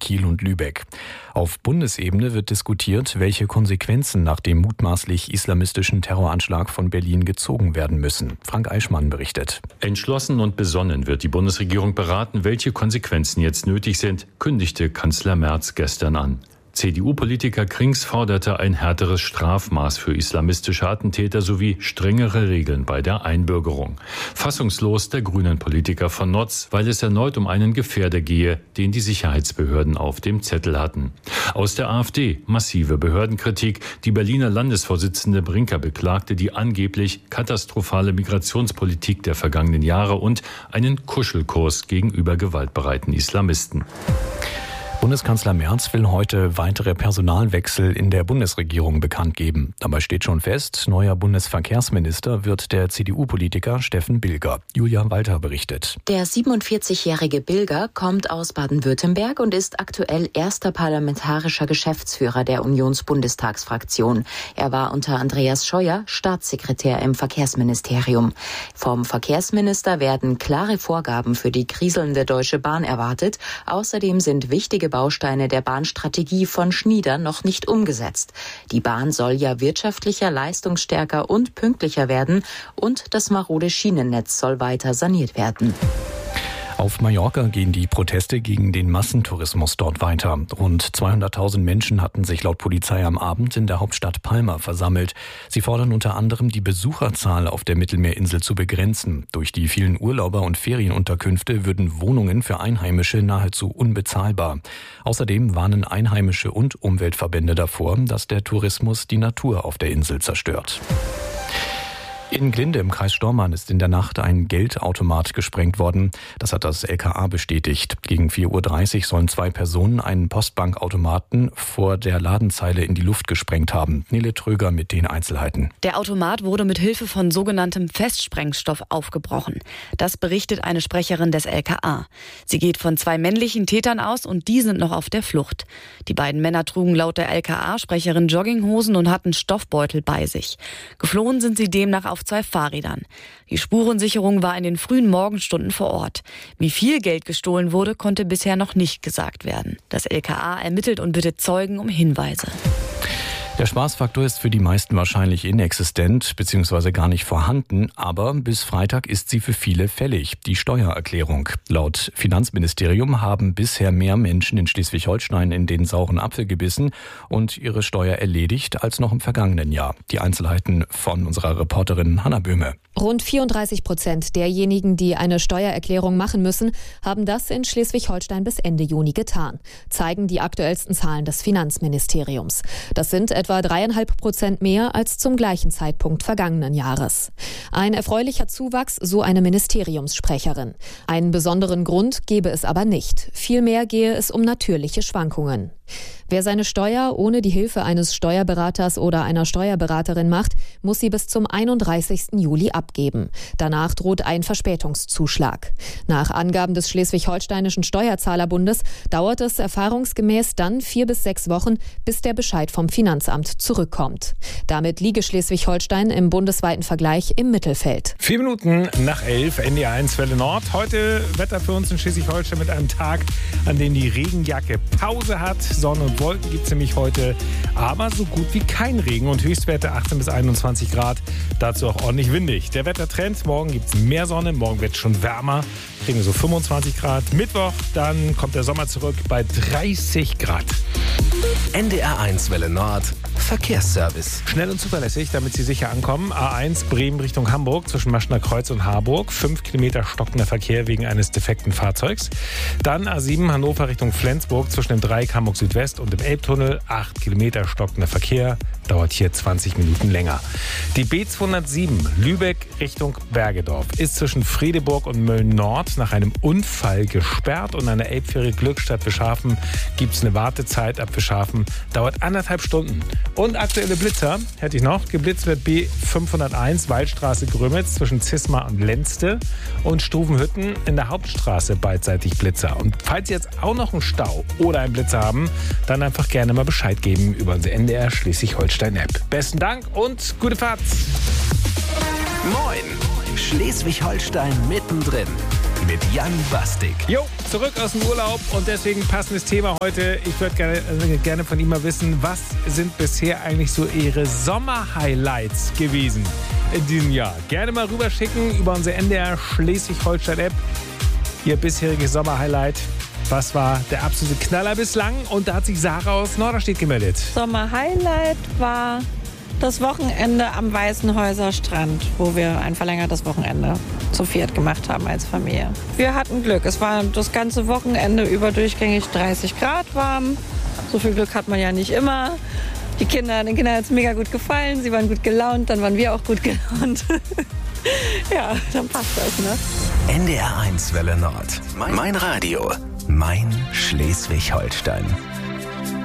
Kiel und Lübeck. Auf Bundesebene wird diskutiert, welche Konsequenzen nach dem mutmaßlich islamistischen Terroranschlag von Berlin gezogen werden müssen. Frank Eichmann berichtet. Entschlossen und besonnen wird die Bundesregierung beraten, welche Konsequenzen jetzt nötig sind, kündigte Kanzler Merz gestern an. CDU-Politiker Krings forderte ein härteres Strafmaß für islamistische Attentäter sowie strengere Regeln bei der Einbürgerung. Fassungslos der Grünen-Politiker von Notz, weil es erneut um einen Gefährder gehe, den die Sicherheitsbehörden auf dem Zettel hatten. Aus der AfD massive Behördenkritik. Die Berliner Landesvorsitzende Brinker beklagte die angeblich katastrophale Migrationspolitik der vergangenen Jahre und einen Kuschelkurs gegenüber gewaltbereiten Islamisten. Bundeskanzler Merz will heute weitere Personalwechsel in der Bundesregierung bekannt geben. Dabei steht schon fest, neuer Bundesverkehrsminister wird der CDU-Politiker Steffen Bilger. Julia Walter berichtet. Der 47-jährige Bilger kommt aus Baden-Württemberg und ist aktuell erster parlamentarischer Geschäftsführer der Unionsbundestagsfraktion. Er war unter Andreas Scheuer Staatssekretär im Verkehrsministerium. Vom Verkehrsminister werden klare Vorgaben für die kriselnde Deutsche Bahn erwartet. Außerdem sind wichtige Bausteine der Bahnstrategie von Schnieder noch nicht umgesetzt. Die Bahn soll ja wirtschaftlicher, leistungsstärker und pünktlicher werden und das marode Schienennetz soll weiter saniert werden. Auf Mallorca gehen die Proteste gegen den Massentourismus dort weiter. Rund 200.000 Menschen hatten sich laut Polizei am Abend in der Hauptstadt Palma versammelt. Sie fordern unter anderem, die Besucherzahl auf der Mittelmeerinsel zu begrenzen. Durch die vielen Urlauber und Ferienunterkünfte würden Wohnungen für Einheimische nahezu unbezahlbar. Außerdem warnen Einheimische und Umweltverbände davor, dass der Tourismus die Natur auf der Insel zerstört. In Glinde im Kreis Stormarn ist in der Nacht ein Geldautomat gesprengt worden. Das hat das LKA bestätigt. Gegen 4:30 Uhr sollen 2 Personen einen Postbankautomaten vor der Ladenzeile in die Luft gesprengt haben. Nele Tröger mit den Einzelheiten. Der Automat wurde mit Hilfe von sogenanntem Festsprengstoff aufgebrochen. Das berichtet eine Sprecherin des LKA. Sie geht von 2 männlichen Tätern aus und die sind noch auf der Flucht. Die beiden Männer trugen laut der LKA-Sprecherin Jogginghosen und hatten Stoffbeutel bei sich. Geflohen sind sie demnach auf 2 Fahrrädern. Die Spurensicherung war in den frühen Morgenstunden vor Ort. Wie viel Geld gestohlen wurde, konnte bisher noch nicht gesagt werden. Das LKA ermittelt und bittet Zeugen um Hinweise. Der Spaßfaktor ist für die meisten wahrscheinlich inexistent bzw. gar nicht vorhanden, aber bis Freitag ist sie für viele fällig, die Steuererklärung. Laut Finanzministerium haben bisher mehr Menschen in Schleswig-Holstein in den sauren Apfel gebissen und ihre Steuer erledigt als noch im vergangenen Jahr. Die Einzelheiten von unserer Reporterin Hanna Böhme. Rund 34% derjenigen, die eine Steuererklärung machen müssen, haben das in Schleswig-Holstein bis Ende Juni getan, zeigen die aktuellsten Zahlen des Finanzministeriums. Das sind etwa 3,5% mehr als zum gleichen Zeitpunkt vergangenen Jahres. Ein erfreulicher Zuwachs, so eine Ministeriumssprecherin. Einen besonderen Grund gebe es aber nicht. Vielmehr gehe es um natürliche Schwankungen. Wer seine Steuer ohne die Hilfe eines Steuerberaters oder einer Steuerberaterin macht, muss sie bis zum 31. Juli abgeben. Danach droht ein Verspätungszuschlag. Nach Angaben des Schleswig-Holsteinischen Steuerzahlerbundes dauert es erfahrungsgemäß dann 4 bis 6 Wochen, bis der Bescheid vom Finanzamt zurückkommt. Damit liege Schleswig-Holstein im bundesweiten Vergleich im Mittelfeld. 4 Minuten nach 11, NDR1 Welle Nord. Heute Wetter für uns in Schleswig-Holstein mit einem Tag, an dem die Regenjacke Pause hat. Sonne und Wolken gibt es nämlich heute, aber so gut wie kein Regen und Höchstwerte 18 bis 21 Grad. Dazu auch ordentlich windig. Der Wettertrend, morgen gibt es mehr Sonne, morgen wird es schon wärmer. Kriegen wir so 25 Grad. Mittwoch, dann kommt der Sommer zurück bei 30 Grad. NDR1 Welle Nord, Verkehrsservice. Schnell und zuverlässig, damit Sie sicher ankommen. A1 Bremen Richtung Hamburg zwischen Maschner Kreuz und Harburg. 5 Kilometer stockender Verkehr wegen eines defekten Fahrzeugs. Dann A7 Hannover Richtung Flensburg zwischen dem Dreieck Hamburg Südwest und dem Elbtunnel. 8 Kilometer stockender Verkehr. Dauert hier 20 Minuten länger. Die B207 Lübeck Richtung Bergedorf ist zwischen Fredeburg und Mölln-Nord nach einem Unfall gesperrt und an der Elbfähre Glückstadt Fischhafen gibt es eine Wartezeit ab Fischhafen. Dauert 1,5 Stunden. Und aktuelle Blitzer hätte ich noch. Geblitzt wird B501 Waldstraße Grömitz zwischen Zisma und Lenzte und Struvenhütten in der Hauptstraße beidseitig Blitzer. Und falls Sie jetzt auch noch einen Stau oder einen Blitzer haben, dann einfach gerne mal Bescheid geben über unsere NDR Schleswig-Holstein-App. Besten Dank und gute Fahrt! Moin! Schleswig-Holstein mittendrin. mit Jan Bastik. Jo, zurück aus dem Urlaub und deswegen passendes Thema heute. Ich würde gerne von ihm mal wissen, was sind bisher eigentlich so Ihre Sommer-Highlights gewesen in diesem Jahr? Gerne mal rüberschicken über unsere NDR Schleswig-Holstein-App. Ihr bisheriges Sommer-Highlight. Was war der absolute Knaller bislang? Und da hat sich Sarah aus Norderstedt gemeldet. Sommer-Highlight war das Wochenende am Weißenhäuser Strand, wo wir ein verlängertes Wochenende zu viert gemacht haben als Familie. Wir hatten Glück. Es war das ganze Wochenende über durchgängig 30 Grad warm. So viel Glück hat man ja nicht immer. Den Kindern hat es mega gut gefallen. Sie waren gut gelaunt, dann waren wir auch gut gelaunt. Ja, dann passt das, ne? NDR 1 Welle Nord. Mein Radio. Mein Schleswig-Holstein.